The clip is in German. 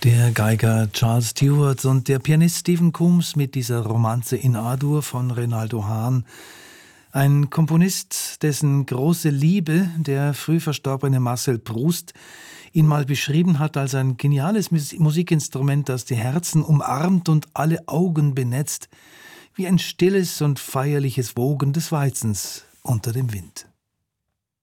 Der Geiger Charles Stewart und der Pianist Stephen Coombs mit dieser Romanze in A-Dur von Renaldo Hahn. Ein Komponist, dessen große Liebe der früh verstorbene Marcel Proust ihn mal beschrieben hat als ein geniales Musikinstrument, das die Herzen umarmt und alle Augen benetzt, wie ein stilles und feierliches Wogen des Weizens unter dem Wind.